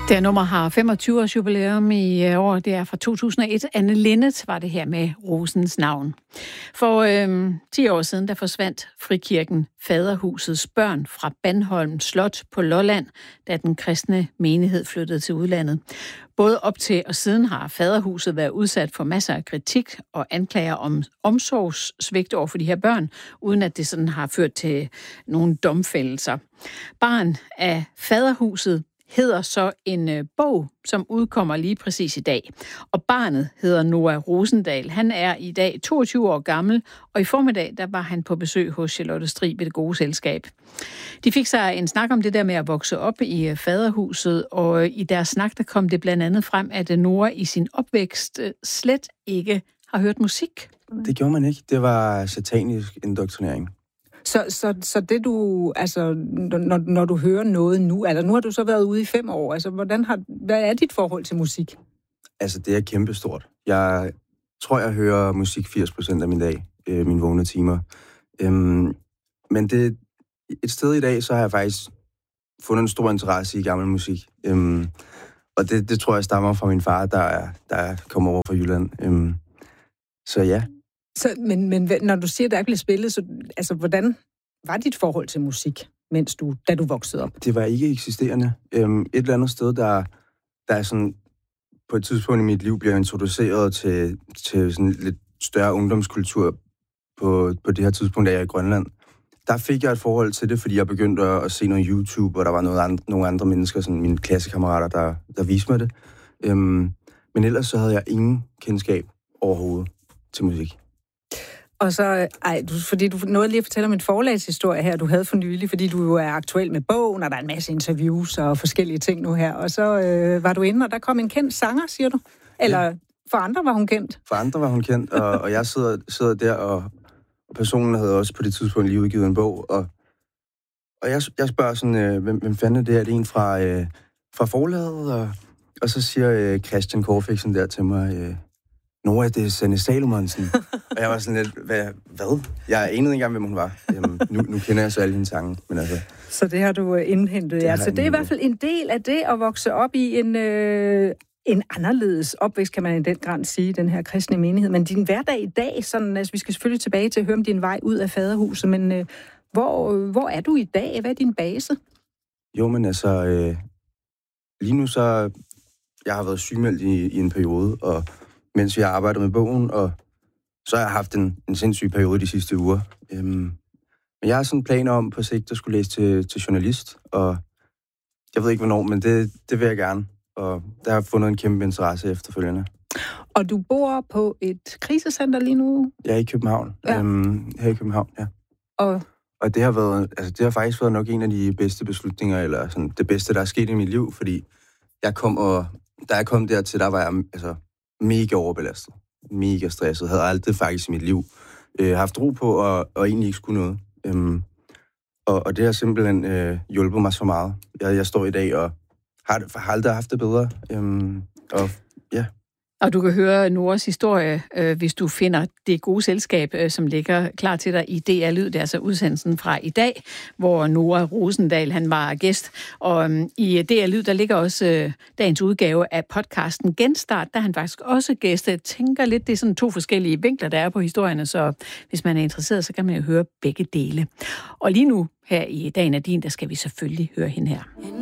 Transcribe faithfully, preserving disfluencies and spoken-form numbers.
Det nummer har femogtyve års jubilæum i år. Det er fra to tusind og et. Anne Linnet var det her med Rosens navn. For øhm, ti år siden, der forsvandt frikirken Faderhusets børn fra Bandholm Slot på Lolland, da den kristne menighed flyttede til udlandet. Både op til og siden har Faderhuset været udsat for masser af kritik og anklager om omsorgssvigt over for de her børn, uden at det sådan har ført til nogle domfældelser. Barn af Faderhuset hedder så en øh, bog, som udkommer lige præcis i dag. Og barnet hedder Noah Rosendahl. Han er i dag toogtyve år gammel, og i formiddag der var han på besøg hos Charlotte Strig ved Det Gode Selskab. De fik sig en snak om det der med at vokse op i øh, Faderhuset, og i deres snak der kom det blandt andet frem, at øh, Noah i sin opvækst øh, slet ikke har hørt musik. Det gjorde man ikke. Det var satanisk indoktrinering. Så, så, så det du, altså, når, når du hører noget nu, altså nu har du så været ude i fem år, altså hvordan har, hvad er dit forhold til musik? Altså det er kæmpestort. Jeg tror, jeg hører musik firs procent af min dag, øh, mine vågne timer. Øhm, men det, et sted i dag, så har jeg faktisk fundet en stor interesse i gammel musik. Øhm, og det, det tror jeg stammer fra min far, der, er, der kommer over fra Jylland. Øhm, så ja. Så, men, men når du siger, at der ikke blev spillet, så altså, hvordan var dit forhold til musik, mens du, da du voksede op? Det var ikke eksisterende. Øhm, et eller andet sted, der, der er sådan, på et tidspunkt i mit liv bliver introduceret til, til sådan lidt større ungdomskultur på, på det her tidspunkt, da jeg er i Grønland. Der fik jeg et forhold til det, fordi jeg begyndte at, at se noget YouTube, og der var noget andre, nogle andre mennesker, sådan mine klassekammerater, der, der viste mig det. Øhm, men ellers så havde jeg ingen kendskab overhovedet til musik. Og så, ej, du, fordi du nåede lige at fortælle om en forlagshistorie her, du havde for nylig, fordi du jo er aktuel med bogen, og der er en masse interviews og forskellige ting nu her. Og så øh, var du inde, og der kom en kendt sanger, siger du? Eller ja. For andre var hun kendt? For andre var hun kendt, og, og jeg sidder, sidder der, og, og personen havde også på det tidspunkt lige udgivet en bog, og, og jeg, jeg spørger sådan, øh, hvem, hvem fanden er det her? Er det en fra, øh, fra forlaget? Og, og så siger øh, Christian Korfiksen der til mig, øh, Noah, det er Sanne Salomonsen. Og jeg var sådan lidt, hvad? hvad? Jeg anede ikke engang, hvem hun var. Jamen, nu, nu kender jeg så alle hendes sange. Men altså, så det har du indhentet, ja. Så det er i hvert fald en del af det at vokse op i en, øh, en anderledes opvækst, kan man i den grad sige, den her kristne menighed. Men din hverdag i dag, sådan, altså, vi skal selvfølgelig tilbage til at høre om din vej ud af Faderhuset, men øh, hvor, hvor er du i dag? Hvad er din base? Jo, men altså, øh, lige nu så, jeg har været sygemeldt i, i en periode, og mens vi har arbejdet med bogen, og så har jeg haft en, en sindssyg periode de sidste uger. Øhm, men jeg har sådan planer om på sigt at skulle læse til, til journalist, og jeg ved ikke hvornår, men det, det vil jeg gerne. Og der har jeg fundet en kæmpe interesse efterfølgende. Og du bor på et krisecenter lige nu? Jeg er i København. Ja. Øhm, her i København, ja. Og, og det har været, altså det har faktisk været nok en af de bedste beslutninger, eller sådan det bedste, der er sket i mit liv, fordi jeg kom og, da jeg kom dertil, der var jeg altså mega overbelastet, mega stresset, havde aldrig faktisk i mit liv øh, haft ro på, og, og egentlig ikke skulle noget. Øhm, og, og det har simpelthen øh, hjulpet mig så meget. Jeg, jeg står i dag og har, har aldrig haft det bedre. Øhm, og ja. Og du kan høre Noras historie, øh, hvis du finder Det Gode Selskab, øh, som ligger klar til dig i D R Lyd. Det er altså udsendelsen fra i dag, hvor Noah Rosendahl han var gæst. Og øh, i D R Lyd, der ligger også øh, dagens udgave af podcasten Genstart, der han faktisk også gæst. Jeg tænker lidt, det er sådan to forskellige vinkler, der er på historierne, så hvis man er interesseret, så kan man jo høre begge dele. Og lige nu, her i Dagen er din, der skal vi selvfølgelig høre hende her.